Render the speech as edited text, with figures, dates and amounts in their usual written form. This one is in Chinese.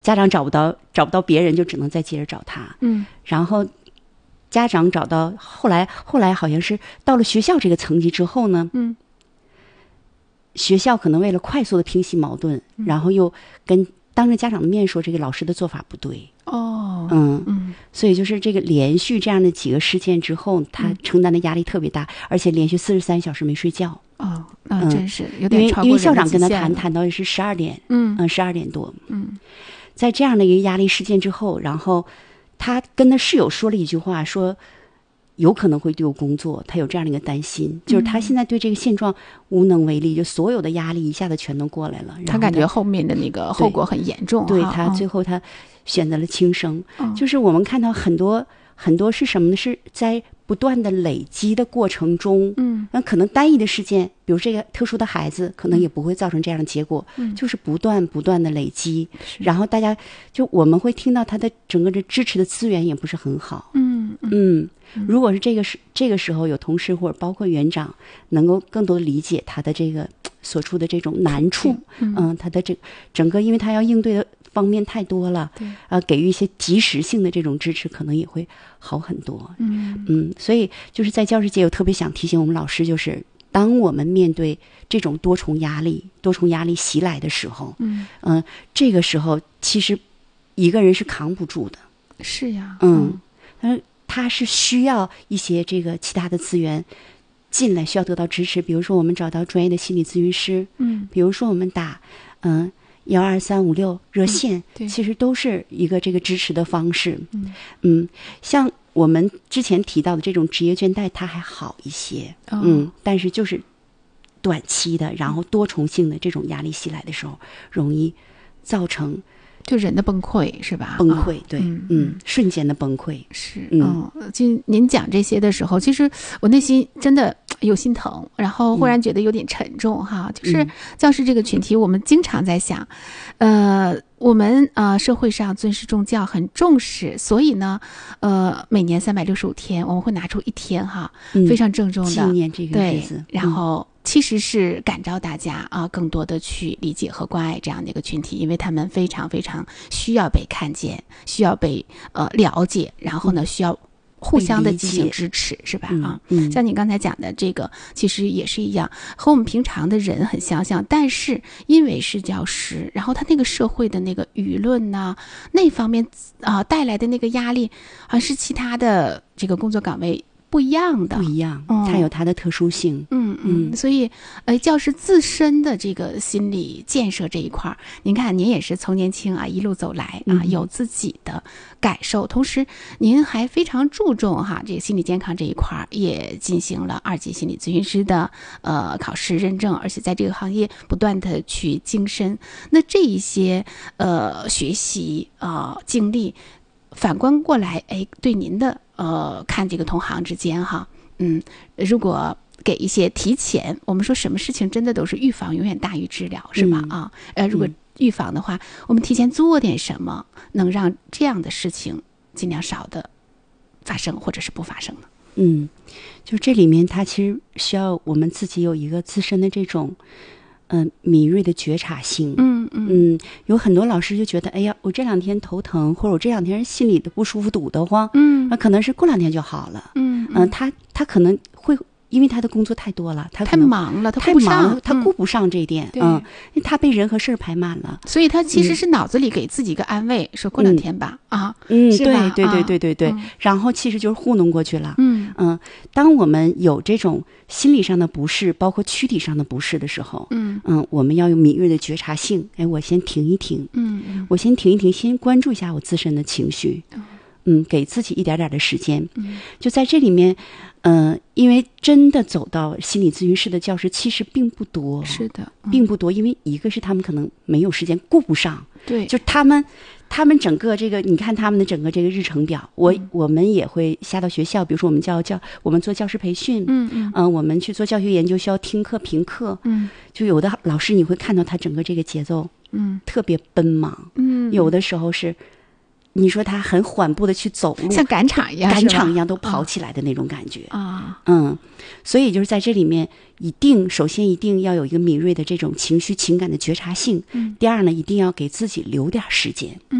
家长找不到别人，就只能再接着找他。然后家长找到后来好像是到了学校这个层级之后呢，学校可能为了快速的平息矛盾，然后又当着家长的面说这个老师的做法不对。所以就是这个连续这样的几个事件之后，他承担的压力特别大，而且连续43小时没睡觉。 那真是有点超过因为校长跟他人的极限了谈到的是12点，12点多。在这样的一个压力事件之后，然后他跟他室友说了一句话，说有可能会丢工作，他有这样的一个担心，就是他现在对这个现状无能为力，就所有的压力一下子全都过来了。 他感觉后面的那个后果很严重。 对，他最后他选择了轻生。就是我们看到很多是什么呢？是在不断的累积的过程中，那可能单一的事件，比如这个特殊的孩子，可能也不会造成这样的结果，就是不断的累积，然后大家就我们会听到他的整个的支持的资源也不是很好。如果是这个时候有同事或者包括园长能够更多的理解他的这个所处的这种难处，他的这整个，因为他要应对的方面太多了，给予一些及时性的这种支持，可能也会好很多。所以就是在教师节，我特别想提醒我们老师，就是当我们面对这种多重压力袭来的时候，这个时候其实一个人是扛不住的。 是呀， 他是需要一些这个其他的资源进来，需要得到支持。比如说我们找到专业的心理咨询师，比如说我们打12356热线，其实都是一个这个支持的方式。像我们之前提到的这种职业倦怠，它还好一些，但是就是短期的，然后多重性的这种压力袭来的时候，容易造成就人的崩溃，是吧？ 崩溃，对，瞬间的崩溃。 是，就您讲这些的时候，其实我内心真的有心疼，然后忽然觉得有点沉重哈。就是教师这个群体，我们经常在想，我们社会上尊师重教很重视，所以呢，每年365天，我们会拿出一天哈，非常郑重的纪念这个日子， 然后其实是感召大家更多的去理解和关爱这样的一个群体，因为他们非常非常需要被看见，需要被了解，然后呢，需要互相的进行支持，是吧？像你刚才讲的这个，其实也是一样，和我们平常的人很相像，但是因为是教师，然后他那个社会的那个舆论呐，那方面带来的那个压力，好像是其他的这个工作岗位不一样，它有它的特殊性。所以教师自身的这个心理建设这一块，您看您也是从年轻一路走来有自己的感受，同时您还非常注重这个心理健康这一块，也进行了2级心理咨询师的考试认证，而且在这个行业不断的去晋升。那这一些学习经历反观过来，对您的看这个同行之间如果给一些提前，我们说什么事情真的都是预防永远大于治疗，是吧？如果预防的话，我们提前做点什么，能让这样的事情尽量少的发生，或者是不发生呢？ 就这里面它其实需要我们自己有一个自身的这种敏锐的觉察性。有很多老师就觉得，哎呀，我这2天头疼，或者我这2天心里的不舒服堵得慌，那可能是过2天就好了。他可能会因为他的工作太多了，他太忙了，他顾不上这一点。因为他被人和事儿排满了， 所以他其实是脑子里给自己一个安慰，说过2天吧。 对，然后其实就是糊弄过去了。当我们有这种心理上的不适，包括躯体上的不适的时候，我们要有敏锐的觉察性。我先停一停，我先停一停，先关注一下我自身的情绪。给自己一点点的时间。就在这里面，因为真的走到心理咨询师的教师其实并不多， 是的， 并不多。因为一个是他们可能没有时间，顾不上， 对， 就他们整个这个，你看他们的整个这个日程表，我们也会下到学校，比如说我们我们做教师培训，我们去做教学研究，需要听课评课，就有的老师你会看到他整个这个节奏，特别奔忙，有的时候是你说他很缓步的去走路， 像赶场一样， 赶场一样都跑起来的那种感觉啊。 所以就是在这里面，首先一定要有一个敏锐的这种情绪情感的觉察性。第二呢，一定要给自己留点时间。